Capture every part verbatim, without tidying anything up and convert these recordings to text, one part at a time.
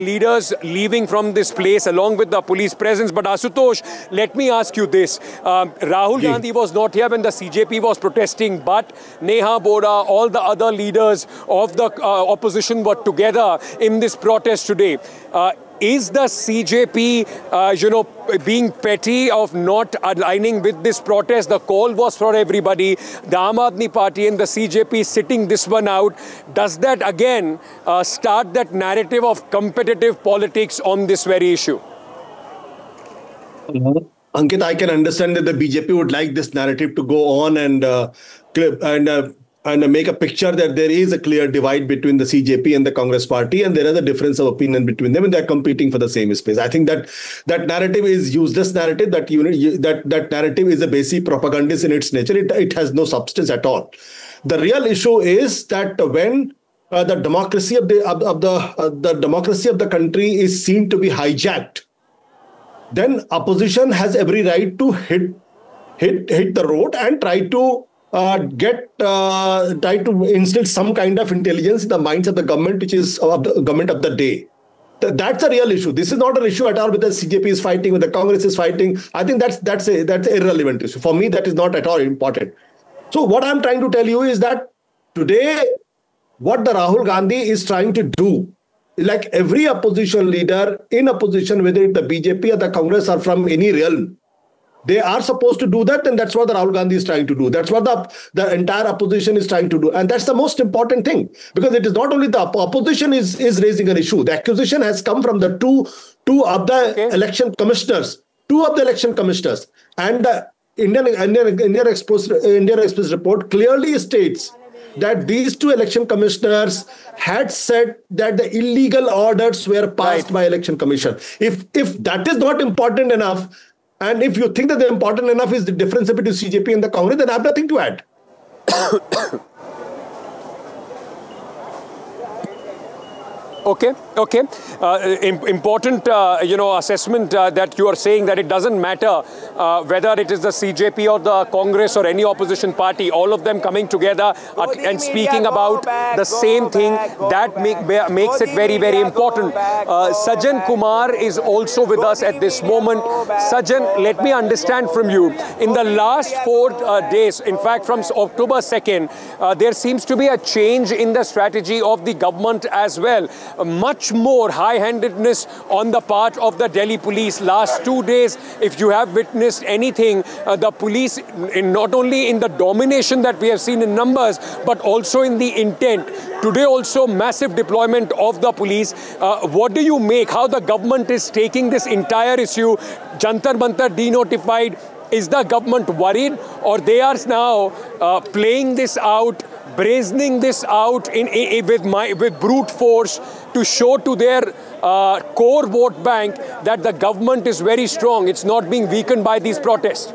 leaders leaving from this place along with the police presence. But Ashutosh, let me ask you this. Um, Rahul Ji. Gandhi was not here when the C J P was protesting, but Neha Bora, all the other leaders of the uh, opposition were together in this protest today. Uh, Is the C J P, uh, you know, being petty of not aligning with this protest? The call was for everybody. The Aam Aadmi Party and the C J P sitting this one out. Does that again uh, start that narrative of competitive politics on this very issue? Ankit, I can understand that the B J P would like this narrative to go on and uh, and uh, and make a picture that there is a clear divide between the C J P and the Congress party, and there is a difference of opinion between them, and they're competing for the same space. I think that that narrative is useless narrative. That you know, that that narrative is a basic propagandist in its nature. It it has no substance at all. The real issue is that when uh, the democracy of the of, of the uh, the democracy of the country is seen to be hijacked, then opposition has every right to hit hit hit the road and try to uh, get uh, try to instill some kind of intelligence in the minds of the government, which is of the government of the day. Th- That's a real issue. This is not an issue at all whether C J P is fighting, whether Congress is fighting. I think that's that's a that's an irrelevant issue. For me, that is not at all important. So what I'm trying to tell you is that today, what the Rahul Gandhi is trying to do, like every opposition leader in opposition, whether it's the B J P or the Congress or from any realm, they are supposed to do that, and that's what the Rahul Gandhi is trying to do. That's what the, the entire opposition is trying to do. And that's the most important thing, because it is not only the op- opposition is, is raising an issue. The accusation has come from the two, two of the Okay. election commissioners, two of the election commissioners. And the Indian, Indian, Indian, Express, Indian Express report clearly states that these two election commissioners had said that the illegal orders were passed Right. by election commission. If if that is not important enough, and if you think that the important enough is the difference between C J P and the Congress, then I have nothing to add. Okay, okay. Uh, im- important, uh, you know, assessment uh, that you are saying that it doesn't matter uh, whether it is the C J P or the Congress or any opposition party, all of them coming together uh, and speaking about the same thing, that make, ma- makes it very, very important. Uh, Sajjan Kumar is also with us at this moment. Sajjan, let me understand from you. In the last four uh, days, in fact, from October second, uh, there seems to be a change in the strategy of the government as well. Uh, much more high-handedness on the part of the Delhi police. Last two days, if you have witnessed anything, uh, the police, in not only in the domination that we have seen in numbers, but also in the intent. Today also, massive deployment of the police. Uh, what do you make? How the government is taking this entire issue? Jantar Mantar denotified. Is the government worried, or they are now uh, playing this out, brazening this out in, in, with, my, with brute force to show to their uh, core vote bank that the government is very strong, it's not being weakened by these protests?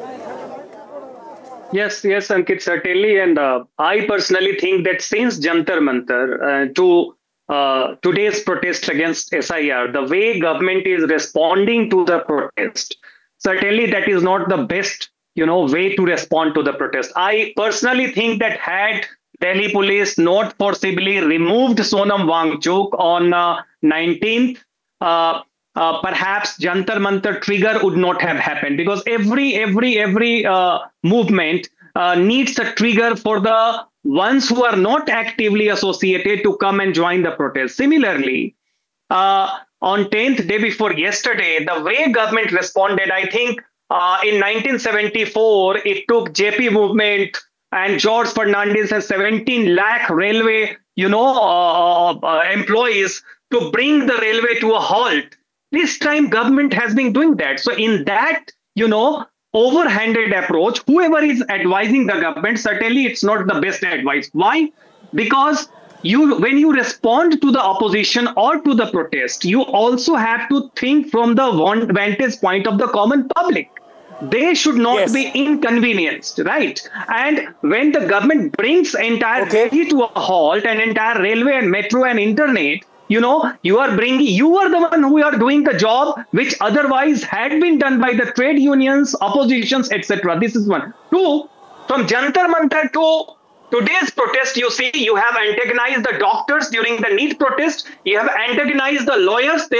Yes, yes, Ankit, certainly. And uh, I personally think that since Jantar Mantar uh, to uh, today's protest against S I R, the way government is responding to the protest, certainly that is not the best, you know, way to respond to the protest. I personally think that had Delhi police not forcibly removed Sonam Wangchuk on uh, nineteenth, uh, uh, perhaps Jantar Mantar trigger would not have happened, because every every every uh, movement uh, needs a trigger for the ones who are not actively associated to come and join the protest. Similarly, uh, on tenth, day before yesterday, the way government responded, I think uh, in nineteen seventy-four, it took J P movement and George Fernandez and seventeen lakh railway, you know, uh, uh, employees to bring the railway to a halt. This time government has been doing that. So in that, you know, overhanded approach, whoever is advising the government, certainly it's not the best advice. Why? Because you, when you respond to the opposition or to the protest, you also have to think from the vantage point of the common public. They should not Yes. be inconvenienced, right? And when the government brings entire Okay. city to a halt, and entire railway and metro and internet, you know, you are bringing, you are the one who are doing the job which otherwise had been done by the trade unions, oppositions, et cetera. This is one. Two, from Jantar Mantar to today's protest, you see, you have antagonized the doctors during the NEET protest. You have antagonized the lawyers. They